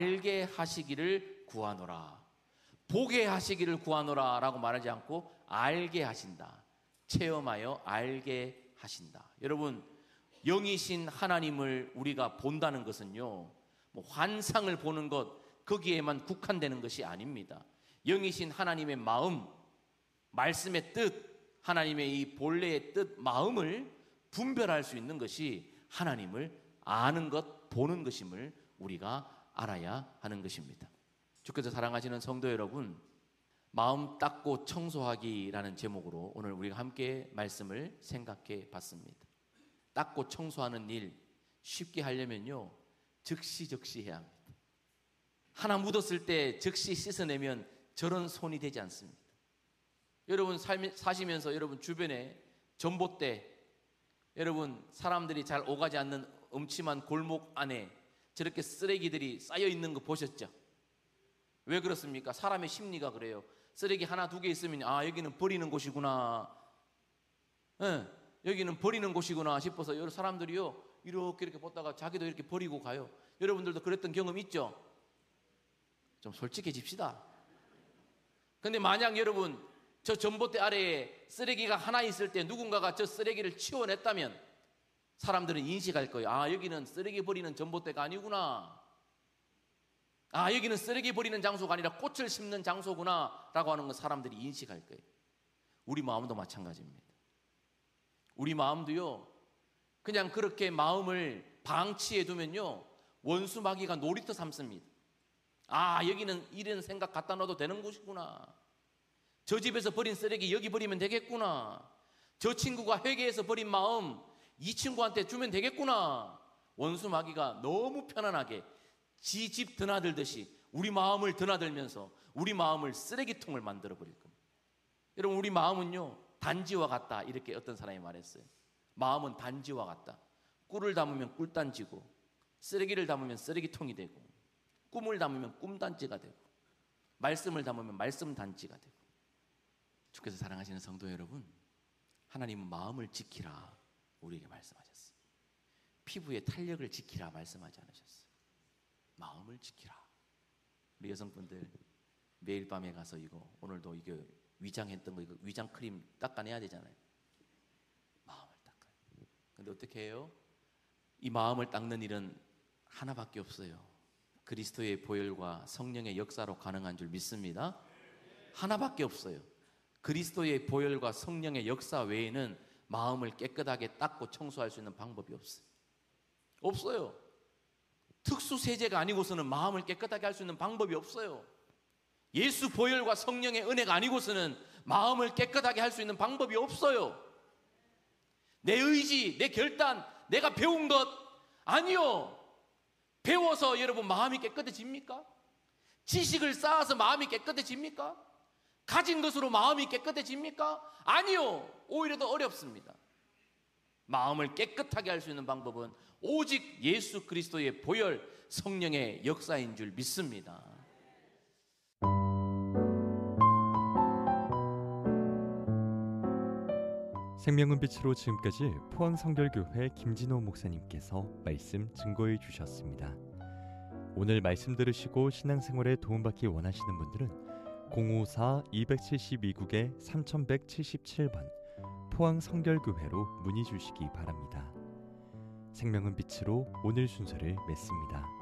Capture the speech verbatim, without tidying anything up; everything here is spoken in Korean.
알게 하시기를 구하노라. 보게 하시기를 구하노라 라고 말하지 않고 알게 하신다. 체험하여 알게 하신다. 여러분, 영이신 하나님을 우리가 본다는 것은요, 뭐 환상을 보는 것, 거기에만 국한되는 것이 아닙니다. 영이신 하나님의 마음, 말씀의 뜻, 하나님의 이 본래의 뜻, 마음을 분별할 수 있는 것이 하나님을 아는 것, 보는 것임을 우리가 알아야 하는 것입니다. 주께서 사랑하시는 성도 여러분, 마음 닦고 청소하기라는 제목으로 오늘 우리가 함께 말씀을 생각해 봤습니다. 닦고 청소하는 일 쉽게 하려면요, 즉시 즉시 해야 합니다. 하나 묻었을 때 즉시 씻어내면 저런 손이 되지 않습니다. 여러분 살미, 사시면서 여러분 주변에 전봇대, 여러분 사람들이 잘 오가지 않는 음침한 골목 안에 저렇게 쓰레기들이 쌓여 있는 거 보셨죠? 왜 그렇습니까? 사람의 심리가 그래요. 쓰레기 하나 두 개 있으면 아, 여기는 버리는 곳이구나, 네, 여기는 버리는 곳이구나 싶어서 여러 사람들이요 이렇게 이렇게 보다가 자기도 이렇게 버리고 가요. 여러분들도 그랬던 경험 있죠? 좀 솔직해집시다. 근데 만약 여러분 저 전봇대 아래에 쓰레기가 하나 있을 때 누군가가 저 쓰레기를 치워냈다면 사람들은 인식할 거예요. 아, 여기는 쓰레기 버리는 전봇대가 아니구나. 아, 여기는 쓰레기 버리는 장소가 아니라 꽃을 심는 장소구나 라고 하는 건 사람들이 인식할 거예요. 우리 마음도 마찬가지입니다. 우리 마음도요, 그냥 그렇게 마음을 방치해 두면요 원수 마귀가 놀이터 삼습니다. 아, 여기는 이런 생각 갖다 놔도 되는 곳이구나. 저 집에서 버린 쓰레기 여기 버리면 되겠구나. 저 친구가 회개해서 버린 마음 이 친구한테 주면 되겠구나. 원수 마귀가 너무 편안하게 지 집 드나들듯이 우리 마음을 드나들면서 우리 마음을 쓰레기통을 만들어 버릴 겁니다. 여러분, 우리 마음은요 단지와 같다, 이렇게 어떤 사람이 말했어요. 마음은 단지와 같다. 꿀을 담으면 꿀단지고, 쓰레기를 담으면 쓰레기통이 되고, 꿈을 담으면 꿈단지가 되고, 말씀을 담으면 말씀단지가 되고. 주께서 사랑하시는 성도 여러분, 하나님은 마음을 지키라 우리에게 말씀하셨어요. 피부의 탄력을 지키라 말씀하지 않으셨어요. 마음을 지키라. 우리 여성분들 매일 밤에 가서 이거 오늘도 이거 위장했던 거 이거 위장 크림 닦아내야 되잖아요. 마음을 닦아요. 근데 어떻게 해요? 이 마음을 닦는 일은 하나밖에 없어요. 그리스도의 보혈과 성령의 역사로 가능한 줄 믿습니다. 하나밖에 없어요. 그리스도의 보혈과 성령의 역사 외에는 마음을 깨끗하게 닦고 청소할 수 있는 방법이 없어요. 없어요. 특수 세제가 아니고서는 마음을 깨끗하게 할 수 있는 방법이 없어요. 예수 보혈과 성령의 은혜가 아니고서는 마음을 깨끗하게 할 수 있는 방법이 없어요. 내 의지, 내 결단, 내가 배운 것 아니요. 배워서 여러분 마음이 깨끗해집니까? 지식을 쌓아서 마음이 깨끗해집니까? 가진 것으로 마음이 깨끗해집니까? 아니요. 오히려 더 어렵습니다. 마음을 깨끗하게 할 수 있는 방법은 오직 예수 그리스도의 보혈, 성령의 역사인 줄 믿습니다. 생명은 빛으로 지금까지 포항성결교회 김진호 목사님께서 말씀 증거해 주셨습니다. 오늘 말씀 들으시고 신앙생활에 도움받기 원하시는 분들은 공오사 이칠이 국에 삼천백칠십칠 번 포항성결교회로 문의 주시기 바랍니다. 생명은 빛으로 오늘 순서를 맺습니다.